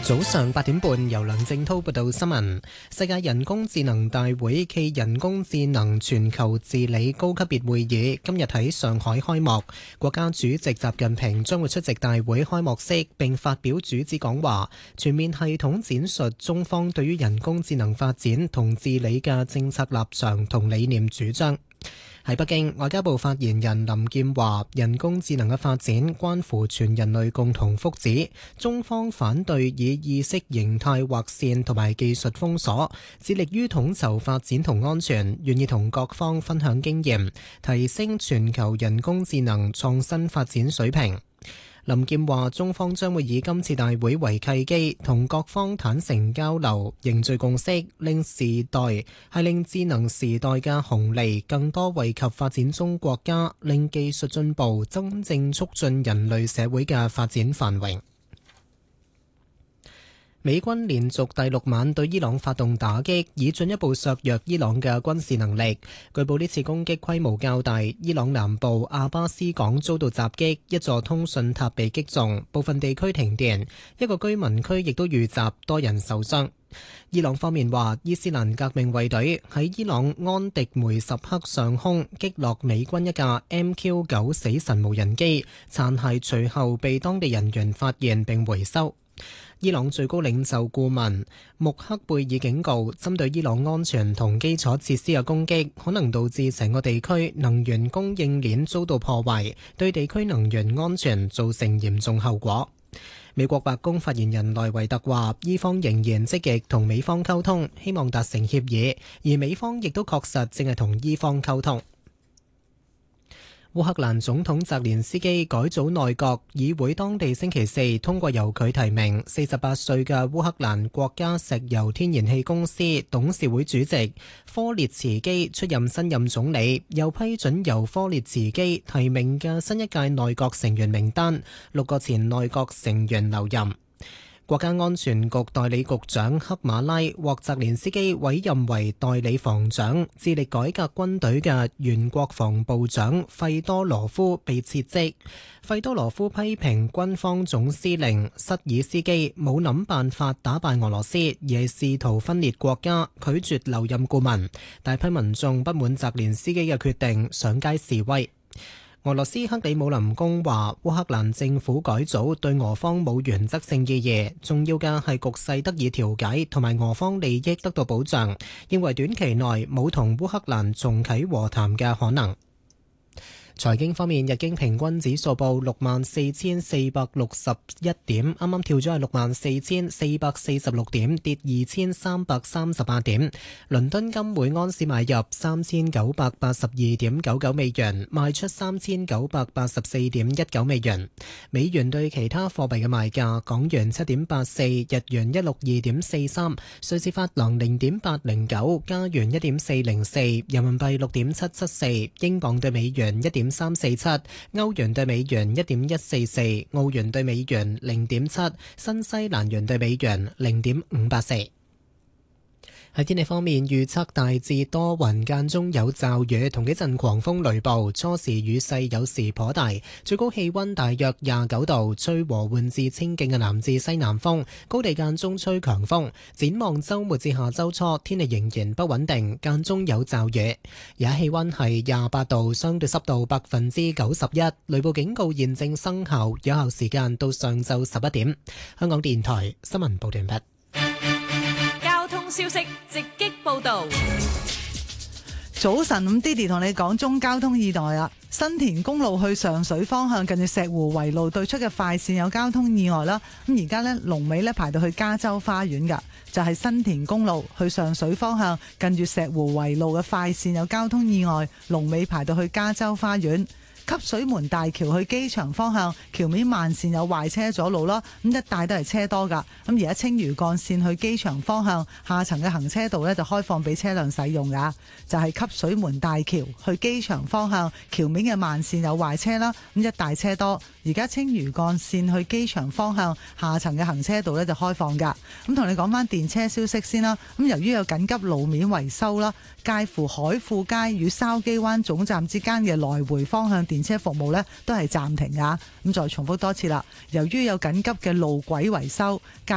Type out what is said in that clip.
早上8點半，由梁正濤報道新聞。世界人工智能大會暨人工智能全球治理高級別會議今日喺上海開幕，國家主席習近平將會出席大會開幕式並發表主旨講話，全面系統展述中方對於人工智能發展同治理嘅政策立場同理念主張。喺北京，外交部發言人林健話：人工智能嘅發展關乎全人類共同福祉，中方反對以意識形態劃線同埋技術封鎖，致力於統籌發展同安全，願意同各方分享經驗，提升全球人工智能創新發展水平。林健話：中方將會以今次大會為契機，同各方坦誠交流，凝聚共識，令智能時代嘅紅利更多惠及發展中國家，令技術進步真正促進人類社會嘅發展繁榮。美軍連續第6晚對伊朗發動打擊，以進一步削弱伊朗嘅軍事能力。據報呢次攻擊規模較大，伊朗南部阿巴斯港遭到襲擊，一座通訊塔被擊中，部分地區停電，一個居民區亦都遇襲，多人受傷。伊朗方面話，伊斯蘭革命衛隊喺伊朗安迪梅什克上空擊落美軍一架 MQ-9 死神無人機，殘骸隨後被當地人員發現並回收。伊朗最高領袖顧問穆克貝爾警告，針對伊朗安全同基礎設施嘅攻擊可能導致成個地區能源供應鏈遭到破壞，對地區能源安全造成嚴重後果。美國白宮發言人萊維特話，伊方仍然積極同美方溝通，希望達成協議，而美方亦都確實正係同伊方溝通。烏克蘭總統澤連斯基改組內閣，議會當地星期四通過由佢提名48歲嘅烏克蘭國家石油天然氣公司董事會主席科列茨基出任新任總理，又批准由科列茨基提名嘅新一屆內閣成員名單，6個前內閣成員留任。國家安全局代理局長克馬拉獲澤連斯基委任為代理防長，致力改革軍隊嘅原國防部長費多羅夫被撤職。費多羅夫批評軍方總司令塞爾斯基冇諗辦法打敗俄羅斯，而係試圖分裂國家，拒絕留任顧問。大批民眾不滿澤連斯基嘅決定，上街示威。俄羅斯克里姆林宮話，烏克蘭政府改組對俄方冇原則性意義，重要嘅係局勢得以調解同埋俄方利益得到保障，認為短期內冇同烏克蘭重啟和談嘅可能。財經方面，日經平均指數報64,461點，啱啱跳咗係64,446點，跌2338點。倫敦金每安士買入3982.99美元，賣出3984.19美元。美元對其他貨幣嘅賣價：港元7.84，日元162.43，瑞士法郎0.809，加元1.404，人民幣6.774，英鎊對美元1.347，歐元對美元1.144，澳元對美元0.7，新西蘭元對美元0.584。喺天氣方面，預測大致多雲，間中有驟雨同幾陣狂風雷暴，初時雨勢有時頗大，最高氣溫大約29度，吹和緩至清勁嘅南至西南風，高地間中吹強風。展望週末至下週初，天氣仍然不穩定，間中有驟雨。而家氣溫係28度，相對濕度91%，雷暴警告現正生效，有效時間到上晝11點。香港電台新聞報道完畢。 消息直擊報道。 早晨，咁 Didi 同你講中交通意外啦。新田公路去上水方向近住石湖圍路對出嘅快線有交通意外啦。咁而家呢，龍尾呢排到去加州花園噶，就係新田公路去上水方向近住石湖圍路嘅快線有交通意外，龍尾排到去加州花園。汲水門大橋去機場方向橋面慢線有壞車阻路啦，咁一帶都係車多噶。咁而家青嶼幹線去機場方向下層嘅行車道呢，就開放俾車輛使用噶，就係汲水門大橋去機場方向橋面嘅慢線有壞車啦，咁一帶車多。而家青嶼幹線去機場方向下層嘅行車道呢，就開放噶。咁同你講翻電車消息先啦。咁由於有緊急路面維修啦，介乎海富街與筲箕灣總站之間嘅來回方向電車服務呢都係暫停噶。咁再重複多次啦，由於有緊急嘅路軌維修。